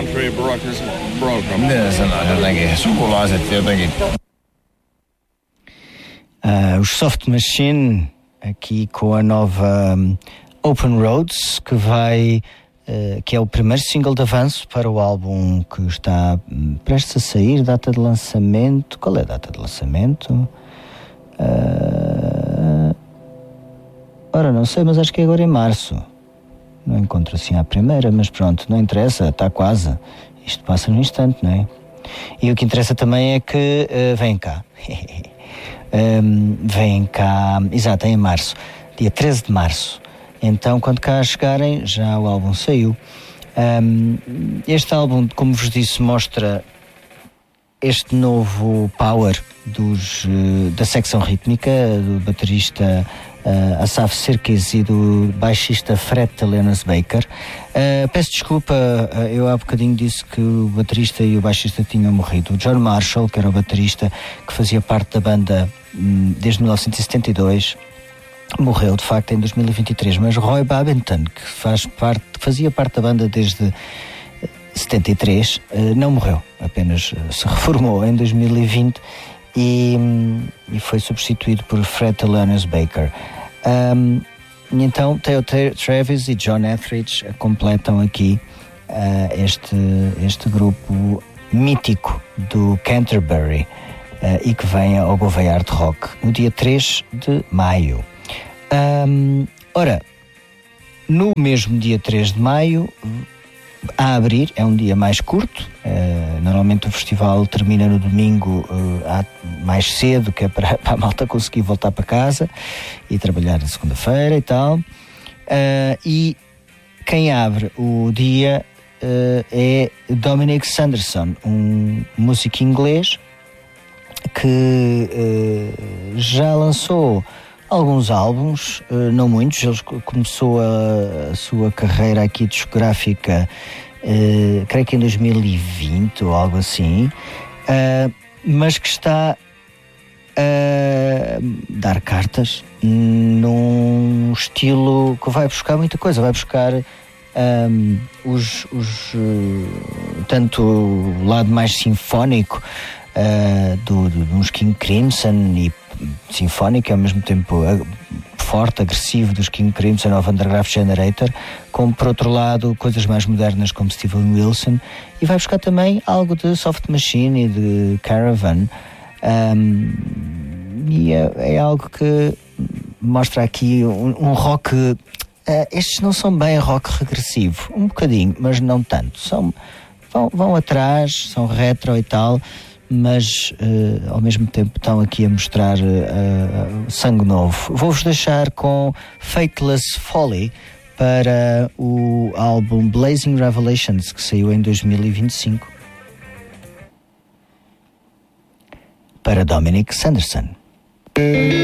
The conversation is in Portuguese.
Dre Broken. Miten sanoisi jotenkin? Sukulaiset jotenkin. Os Soft Machine, aqui com a nova Open Roads, que é o primeiro single de avanço para o álbum que está prestes a sair. Data de lançamento, qual é a data de lançamento? Ora, não sei, mas acho que é agora em março. Não encontro assim à primeira, mas pronto, não interessa, está quase. Isto passa num instante, não é? E o que interessa também é que vem cá. Vem cá, exato, é em março, dia 13 de março. Então, quando cá chegarem, já o álbum saiu. Este álbum, como vos disse, mostra este novo power da secção rítmica, do baterista Asaf Serkis e do baixista Fred Telenas Baker. Peço desculpa, eu há bocadinho disse que o baterista e o baixista tinham morrido. O John Marshall, que era o baterista que fazia parte da banda desde 1972, morreu de facto em 2023, mas Roy Babenton, que fazia parte da banda desde 73, não morreu, apenas se reformou em 2020 e foi substituído por Fred Telenas Baker. Então Theo Travis e John Etheridge completam aqui este grupo mítico do Canterbury e que vem ao Gouveia Art Rock no dia 3 de maio. Ora, no mesmo dia 3 de maio, a abrir, é um dia mais curto. Normalmente o festival termina no domingo mais cedo, que é para a malta conseguir voltar para casa e trabalhar na segunda-feira e tal. E quem abre o dia é Dominic Sanderson, um músico inglês que já lançou alguns álbuns, não muitos. Ele começou a sua carreira aqui discográfica, creio que em 2020 ou algo assim, mas que está a dar cartas num estilo que vai buscar muita coisa, vai buscar tanto o lado mais sinfónico dos King Crimson e sinfónico, ao mesmo tempo forte, agressivo dos King Crimson ou Underground Generator, como por outro lado coisas mais modernas como Steven Wilson, e vai buscar também algo de Soft Machine e de Caravan, e é algo que mostra aqui um rock. Estes não são bem rock regressivo, um bocadinho, mas não tanto. Vão atrás, são retro e tal, mas ao mesmo tempo estão aqui a mostrar sangue novo. Vou-vos deixar com Fateless Folly para o álbum Blazing Revelations, que saiu em 2025, para Dominic Sanderson.